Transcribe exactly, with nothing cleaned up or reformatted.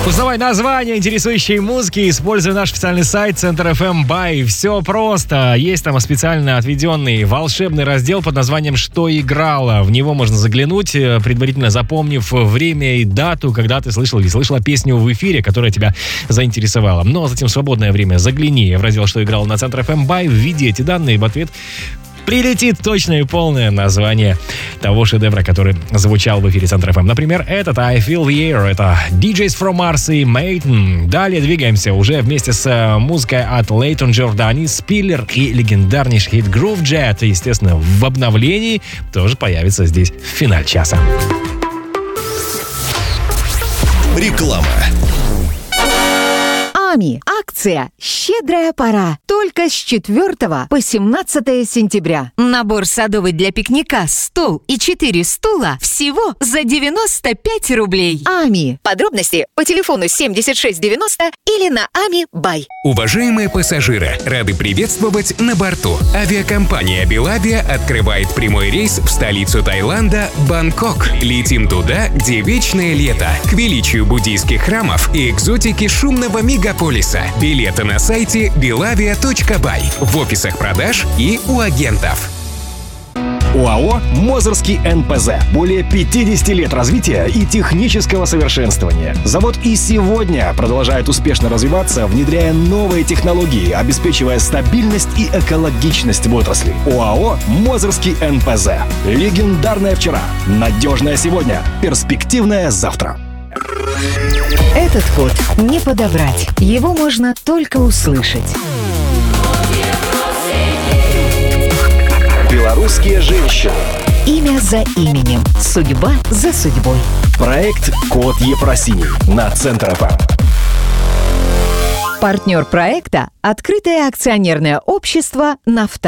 Узнавай название интересующей музыки, используя наш официальный сайт Центр эф эм Бай. Все просто. Есть там специально отведенный волшебный раздел под названием «Что играло?». В него можно заглянуть, предварительно запомнив время и дату, когда ты слышал или слышала песню в эфире, которая тебя заинтересовала. Но затем в свободное время загляни в раздел «Что играло?» на Центр эф эм Бай, введи эти данные, и в ответ прилетит точное и полное название того шедевра, который звучал в эфире Центр эф эм. Например, этот I Feel the Air, это ди джейс from Mars и Maiden. Далее двигаемся уже вместе с музыкой от Лейтон Джордани, Спиллер и легендарнейший хит Groove Jet. Естественно, в обновлении тоже появится здесь в финале часа. Реклама. Ами. Акция «Щедрая пора». Только с четвёртого по семнадцатое сентября. Набор садовый для пикника, стол и четыре стула всего за девяносто пять рублей. Ами. Подробности по телефону семьдесят шесть девяносто или на Ами Бай. Уважаемые пассажиры, рады приветствовать на борту. Авиакомпания Белавия открывает прямой рейс в столицу Таиланда Бангкок. Летим туда, где вечное лето, к величию буддийских храмов и экзотике шумного мегаполиса. Билеты на сайте белавия точка бай, в офисах продаж и у агентов. ОАО «Мозырский эн пэ зэ». Более пятьдесят лет развития и технического совершенствования. Завод и сегодня продолжает успешно развиваться, внедряя новые технологии, обеспечивая стабильность и экологичность в отрасли. ОАО «Мозырский эн пэ зэ». Легендарное вчера, надежное сегодня, перспективное завтра. Этот код не подобрать. Его можно только услышать. Белорусские женщины. Имя за именем. Судьба за судьбой. Проект «Код Ефросиньи» на Центр эф эм. Партнер проекта – открытое акционерное общество «Нафта».